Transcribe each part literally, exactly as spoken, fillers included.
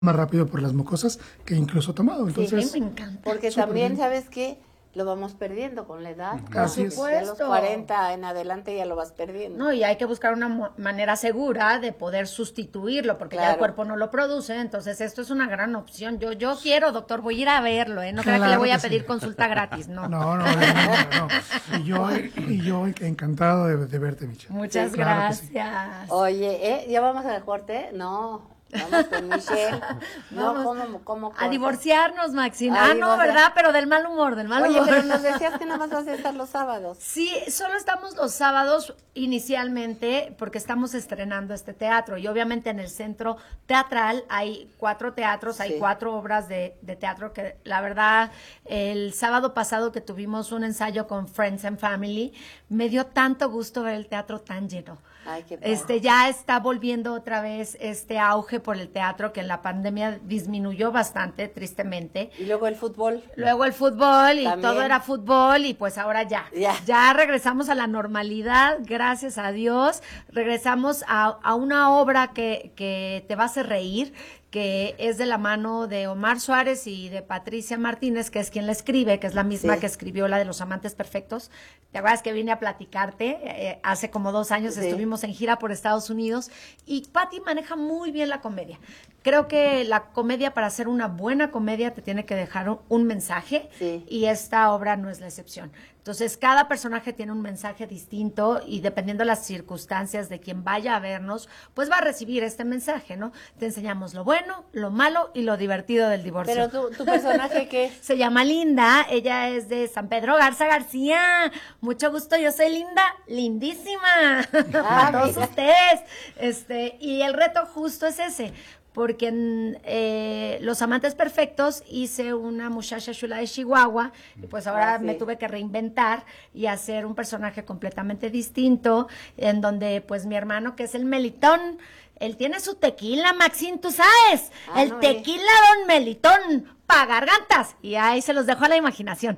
más rápido por las mucosas que incluso tomado. Entonces, sí, me encanta. Porque Súper también, bien. ¿sabes qué? Lo vamos perdiendo con la edad. Por ¿no? supuesto. De los cuarenta en adelante ya lo vas perdiendo. No, y hay que buscar una mo- manera segura de poder sustituirlo, porque ya Claro. el cuerpo no lo produce, entonces esto es una gran opción. Yo yo quiero, doctor, voy a ir a verlo, ¿eh? No crea que le Claro voy a que sí. pedir consulta gratis, no. No, no, no, no, no. Y yo, y yo encantado de, de verte, Michelle. Muchas Sí, claro que sí. gracias. Oye, ¿eh? ¿Ya vamos al corte? No, vamos con Michelle. No, Vamos ¿cómo, cómo A corte? divorciarnos, Maxine. A Ah, no, divorciar. ¿verdad? Pero del mal humor, del mal Oye, humor. pero nos decías que nada más vas a estar los sábados. Sí, solo estamos los sábados inicialmente porque estamos estrenando este teatro y obviamente en el centro teatral hay cuatro teatros, hay Sí. cuatro obras de, de teatro que la verdad el sábado pasado que tuvimos un ensayo con Friends and Family me dio tanto gusto ver el teatro tan lleno. Ay, qué padre. Este ya está volviendo otra vez este auge por el teatro que en la pandemia disminuyó bastante, tristemente. Y luego el fútbol. Luego el fútbol y También. todo era fútbol y pues ahora ya. Ya. Ya regresamos a la normalidad, gracias a Dios. Regresamos a, a una obra que, que te va a hacer reír, que es de la mano de Omar Suárez y de Patricia Martínez, que es quien la escribe, que es la misma Sí. que escribió la de Los Amantes Perfectos. ¿Te acuerdas que vine a platicarte? Eh, hace como dos años Sí. estuvimos en gira por Estados Unidos y Patti maneja muy bien la comedia. Creo que la comedia, para hacer una buena comedia, te tiene que dejar un, un mensaje Sí. y esta obra no es la excepción. Entonces, cada personaje tiene un mensaje distinto y dependiendo de las circunstancias de quien vaya a vernos, pues va a recibir este mensaje, ¿no? Te enseñamos lo bueno, lo malo y lo divertido del divorcio. Pero tu, tu personaje, ¿qué es? Se llama Linda, ella es de San Pedro Garza García. Mucho gusto, yo soy Linda, lindísima. Ah, A todos mira. ustedes. Este, y el reto justo es ese. Porque en eh, Los Amantes Perfectos hice una muchacha chula de Chihuahua, y pues ahora Ah, sí. me tuve que reinventar y hacer un personaje completamente distinto, en donde pues mi hermano, que es el Melitón, él tiene su tequila, Maxine, tú sabes, Ah, el no, tequila Don Melitón, pa' gargantas, y ahí se los dejo a la imaginación.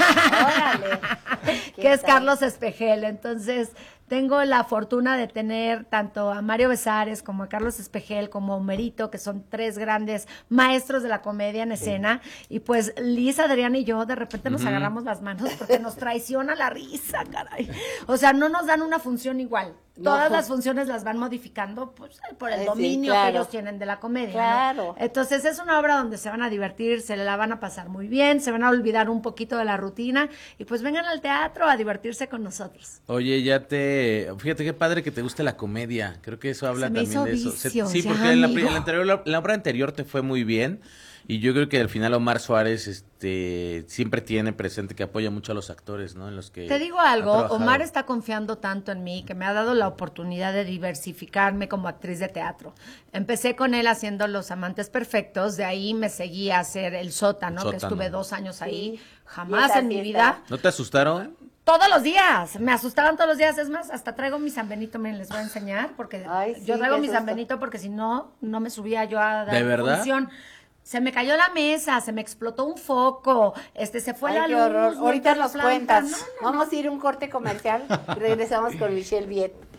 Órale. ¿Qué Que es tal? Carlos Espejel, entonces tengo la fortuna de tener tanto a Mario Besares como a Carlos Espejel como a Homerito, que son tres grandes maestros de la comedia en escena, y pues Liz, Adrián y yo de repente nos agarramos las manos porque nos traiciona la risa, caray. O sea, no nos dan una función igual. No. Todas las funciones las van modificando pues, por el Eh, sí, dominio claro. que ellos tienen de la comedia. ¿no? Claro. Entonces es una obra donde se van a divertir, se la van a pasar muy bien, se van a olvidar un poquito de la rutina y pues vengan al teatro a divertirse con nosotros. Oye, ya te... Fíjate qué padre que te guste la comedia. Creo que eso habla Se me también hizo de eso. Se- vicio, sí, ya, porque en la, pri- amigo. en la anterior, la, la obra anterior te fue muy bien. Y yo creo que al final Omar Suárez este, siempre tiene presente que apoya mucho a los actores, ¿no? En los que Te digo ha algo, trabajado. Omar está confiando tanto en mí que me ha dado la oportunidad de diversificarme como actriz de teatro. Empecé con él haciendo Los Amantes Perfectos, de ahí me seguí a hacer El Sótano, que Sótano. estuve dos años ahí. Sí. Jamás Y esa en mi sí vida. está- ¿No te asustaron? Todos los días, me asustaban todos los días, es más, hasta traigo mi San Benito, me les voy a enseñar, porque Ay, sí, yo traigo qué mi San susto. Benito porque si no, no me subía yo a dar ¿De verdad? función. Se me cayó la mesa, se me explotó un foco, este, se fue Ay, la qué luz. horror. no Ahorita entró la nos planta. cuentas. No, no, Vamos a ir a un corte comercial y regresamos con Michelle Viet.